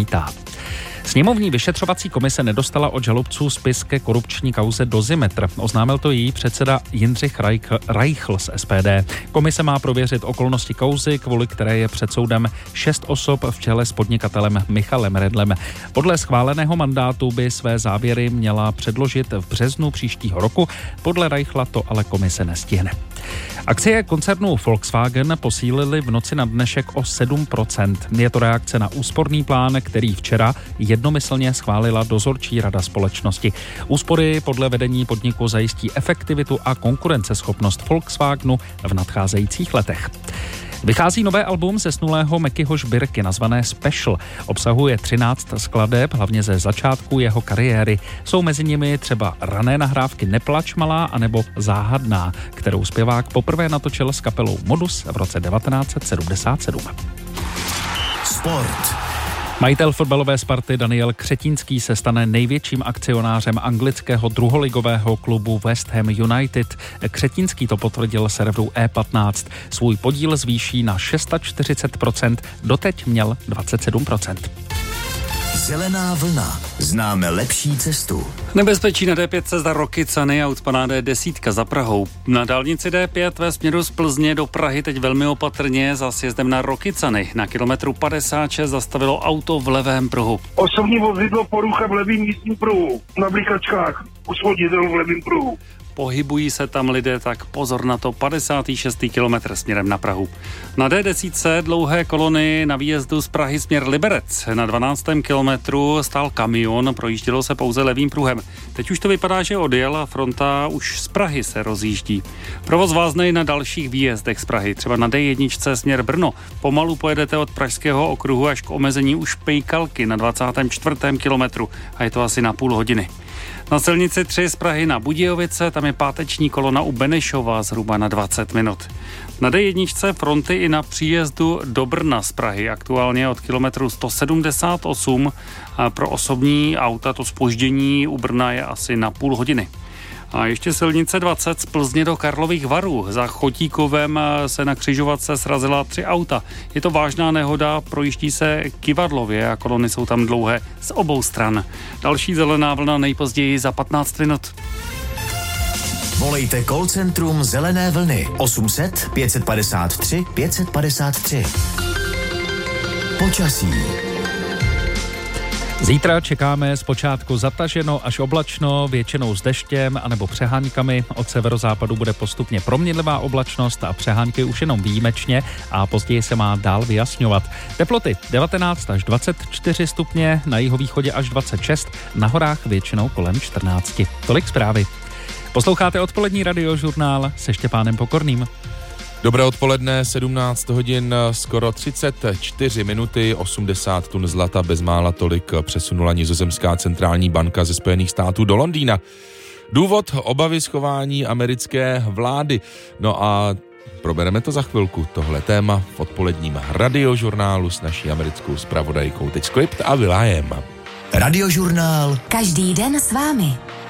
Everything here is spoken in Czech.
odmítá. Sněmovní vyšetřovací komise nedostala od žalobců spis ke korupční kauze Dozimetr. Oznámil to její předseda Jindřich Reichl z SPD. Komise má prověřit okolnosti kauzy, kvůli které je před soudem 6 osob v čele s podnikatelem Michalem Redlem. Podle schváleného mandátu by své závěry měla předložit v březnu příštího roku. Podle Reichla to ale komise nestihne. Akcie koncernu Volkswagen posílily v noci na dnešek o 7%. Je to reakce na úsporný plán, který včera jednomyslně schválila dozorčí rada společnosti. Úspory podle vedení podniku zajistí efektivitu a konkurenceschopnost Volkswagenu v nadcházejících letech. Vychází nové album zesnulého Mackyho Žbirky nazvané Special. Obsahuje 13 skladeb, hlavně ze začátku jeho kariéry. Jsou mezi nimi třeba rané nahrávky Neplač malá anebo Záhadná, kterou zpěvák poprvé natočil s kapelou Modus v roce 1977. Sport. Majitel fotbalové Sparty Daniel Křetínský se stane největším akcionářem anglického druholigového klubu West Ham United. Křetínský to potvrdil serveru E15. Svůj podíl zvýší na 640%, doteď měl 27%. Zelená vlna. Známe lepší cestu. Nebezpečí na D5 cesta Rokycany a ucpaná D10 za Prahou. Na dálnici D5 ve směru z Plzně do Prahy teď velmi opatrně za sjezdem na Rokycany. Na kilometru 56 zastavilo auto v levém pruhu. Osobní vozidlo porucha v levém jízdním pruhu. Na blikačkách u svodidel v levém pruhu. Pohybují se tam lidé, tak pozor na to, 56. kilometr směrem na Prahu. Na D10 dlouhé kolony na výjezdu z Prahy směr Liberec. Na 12. kilometru stál kamion, projíždělo se pouze levým pruhem. Teď už to vypadá, že odjel a fronta už z Prahy se rozjíždí. Provoz vázne i na dalších výjezdech z Prahy, třeba na D1 směr Brno. Pomalu pojedete od Pražského okruhu až k omezení u Špejkalky na 24. kilometru a je to asi na půl hodiny. Na silnici 3 z Prahy na Budějovice, tam je páteční kolona u Benešova zhruba na 20 minut. Na D1 fronty i na příjezdu do Brna z Prahy, aktuálně od kilometru 178. A pro osobní auta to zpoždění u Brna je asi na půl hodiny. A ještě silnice 20 z Plzně do Karlových Varů. Za Chotíkovem se na křižovatce srazila 3 auta. Je to vážná nehoda, projíždí se kyvadlově a kolony jsou tam dlouhé z obou stran. Další zelená vlna nejpozději za 15 minut. Volejte call centrum Zelené vlny 800 553 553. Počasí. Zítra čekáme zpočátku zataženo až oblačno, většinou s deštěm anebo přeháňkami. Od severozápadu bude postupně proměnlivá oblačnost a přeháňky už jenom výjimečně a později se má dál vyjasňovat. Teploty 19 až 24 stupně, na jihovýchodě až 26, na horách většinou kolem 14. Tolik zprávy. Posloucháte odpolední radiožurnál se Štěpánem Pokorným. Dobré odpoledne, 17 hodin, skoro 34 minuty, 80 tun zlata, bezmála tolik přesunula nizozemská centrální banka ze Spojených států do Londýna. Důvod obavy schování americké vlády. No a probereme to za chvilku, tohle téma v odpoledním radiožurnálu s naší americkou zpravodajkou. Teď Script a Will.i.am. Radiožurnál. Každý den s vámi.